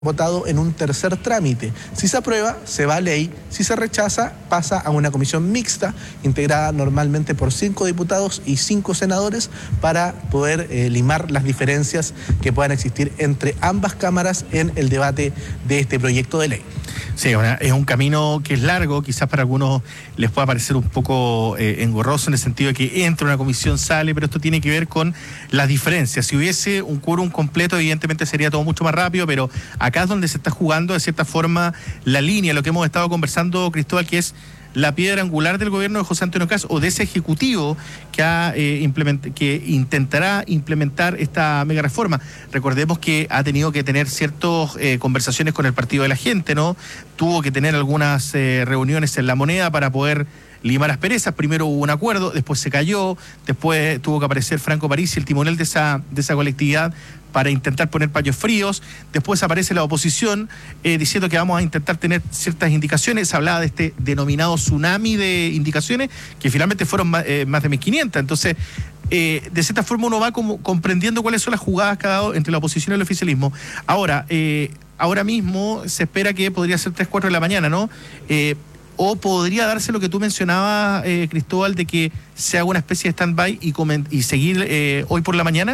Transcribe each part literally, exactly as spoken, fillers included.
votado en un tercer trámite. Si se aprueba, se va a ley. Si se rechaza, pasa a una comisión mixta, integrada normalmente por cinco diputados y cinco senadores, para poder eh, limar las diferencias que puedan existir entre ambas cámaras en el debate de este proyecto de ley. Sí, una, es un camino que es largo, quizás para algunos les pueda parecer un poco eh, engorroso en el sentido de que entra una comisión, sale, pero esto tiene que ver con las diferencias. Si hubiese un quórum completo, evidentemente sería todo mucho más rápido, pero acá es donde se está jugando de cierta forma la línea, lo que hemos estado conversando, Cristóbal, que es la piedra angular del gobierno de José Antonio Kast, o de ese ejecutivo que, ha, eh, implement- que intentará implementar esta mega reforma. Recordemos que ha tenido que tener ciertas eh, conversaciones con el Partido de la Gente, ¿no? Tuvo que tener algunas eh, reuniones en La Moneda para poder limar asperezas. Primero hubo un acuerdo, después se cayó, después tuvo que aparecer Franco Parisi, el timonel de esa, de esa colectividad, para intentar poner paños fríos. Después aparece la oposición eh, diciendo que vamos a intentar tener ciertas indicaciones. Se hablaba de este denominado tsunami de indicaciones, que finalmente fueron más, eh, más de mil quinientas. Entonces, eh, de cierta forma uno va como comprendiendo cuáles son las jugadas que ha dado entre la oposición y el oficialismo. Ahora, eh, ahora mismo se espera que podría ser tres, cuatro de la mañana, ¿no? Eh, O podría darse lo que tú mencionabas, eh, Cristóbal, de que se haga una especie de stand-by y, y seguir eh, hoy por la mañana.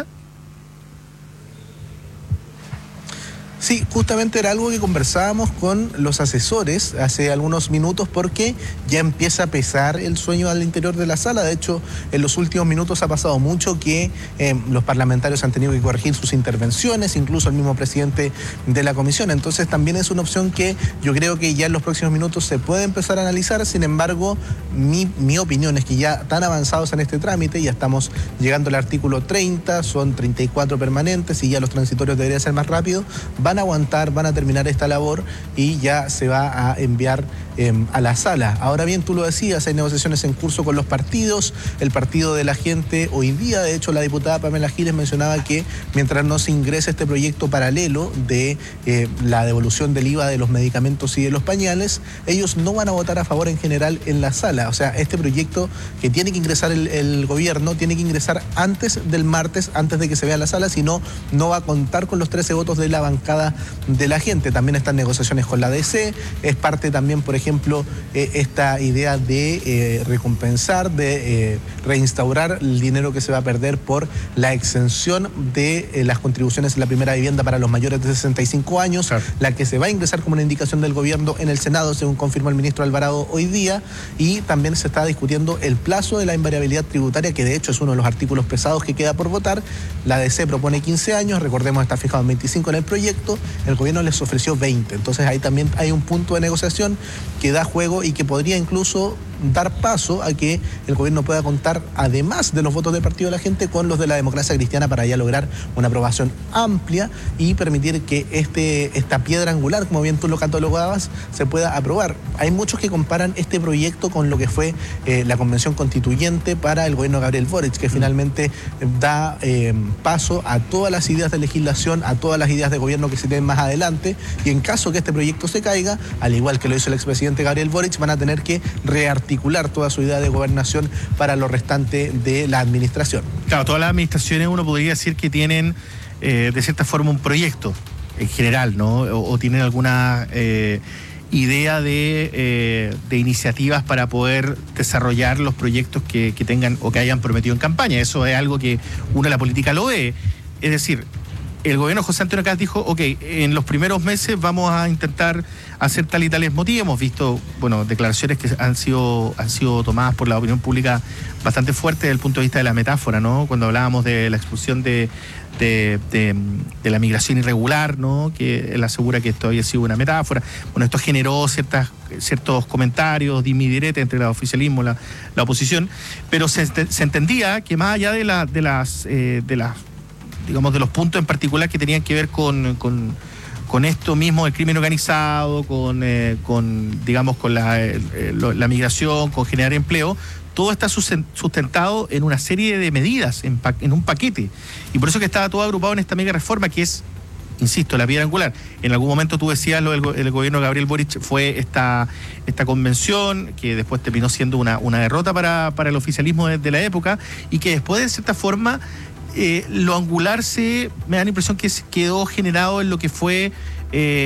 Sí, justamente era algo que conversábamos con los asesores hace algunos minutos, porque ya empieza a pesar el sueño al interior de la sala. De hecho, en los últimos minutos ha pasado mucho que eh, los parlamentarios han tenido que corregir sus intervenciones, incluso el mismo presidente de la comisión. Entonces también es una opción que yo creo que ya en los próximos minutos se puede empezar a analizar. Sin embargo, mi, mi opinión es que ya tan avanzados en este trámite, ya estamos llegando al artículo treinta, son treinta y cuatro permanentes y ya los transitorios deberían ser más rápidos. Van a aguantar, van a terminar esta labor y ya se va a enviar eh, a la sala. Ahora bien, tú lo decías, hay negociaciones en curso con los partidos. El Partido de la Gente hoy día, de hecho, la diputada Pamela Giles mencionaba que mientras no se ingrese este proyecto paralelo de eh, la devolución del I V A de los medicamentos y de los pañales, ellos no van a votar a favor en general en la sala. O sea, este proyecto que tiene que ingresar el, el gobierno tiene que ingresar antes del martes, antes de que se vea en la sala, si no, no va a contar con los trece votos de la bancada de la Gente. También están negociaciones con la D C, es parte también, por ejemplo, eh, esta idea de eh, recompensar, de eh, reinstaurar el dinero que se va a perder por la exención de eh, las contribuciones en la primera vivienda para los mayores de sesenta y cinco años, claro, la que se va a ingresar como una indicación del gobierno en el Senado, según confirmó el ministro Alvarado hoy día. Y también se está discutiendo el plazo de la invariabilidad tributaria, que de hecho es uno de los artículos pesados que queda por votar. La D C propone quince años, recordemos está fijado en veinticinco en el proyecto, el gobierno les ofreció veinte, entonces ahí también hay un punto de negociación que da juego y que podría incluso dar paso a que el gobierno pueda contar, además de los votos del Partido de la Gente, con los de la Democracia Cristiana, para ya lograr una aprobación amplia y permitir que este, esta piedra angular, como bien tú lo catalogabas, se pueda aprobar. Hay muchos que comparan este proyecto con lo que fue eh, la Convención Constituyente para el gobierno de Gabriel Boric, que finalmente da eh, paso a todas las ideas de legislación, a todas las ideas de gobierno que se tienen más adelante, y en caso que este proyecto se caiga, al igual que lo hizo el expresidente Gabriel Boric, van a tener que rearticular articular toda su idea de gobernación para lo restante de la administración. Claro, todas las administraciones uno podría decir que tienen eh, de cierta forma un proyecto en general, ¿no? O, o tienen alguna eh, idea de, eh, de iniciativas para poder desarrollar los proyectos que, que tengan o que hayan prometido en campaña. Eso es algo que uno en la política lo ve. Es decir, el gobierno de José Antonio Kast dijo, ok, en los primeros meses vamos a intentar hacer tal y tales motivos. Hemos visto, bueno, declaraciones que han sido, han sido tomadas por la opinión pública bastante fuertes desde el punto de vista de la metáfora, ¿no? Cuando hablábamos de la expulsión de, de, de, de la migración irregular, ¿no? Que él asegura que esto había sido una metáfora. Bueno, esto generó ciertas, ciertos comentarios, dimidiretes entre el oficialismo y la, la oposición, pero se, se entendía que más allá de, la, de las... Eh, de las digamos, de los puntos en particular que tenían que ver con, con, con esto mismo, el crimen organizado, con, eh, con digamos, con la, eh, la migración, con generar empleo, todo está sustentado en una serie de medidas, en, pa en un paquete. Y por eso que estaba todo agrupado en esta mega reforma, que es, insisto, la piedra angular. En algún momento tú decías, lo del el gobierno de Gabriel Boric fue esta, esta convención, que después terminó siendo una, una derrota para, para el oficialismo de, de la época, y que después, de cierta forma, Eh, lo angular se, me da la impresión que quedó generado en lo que fue Eh,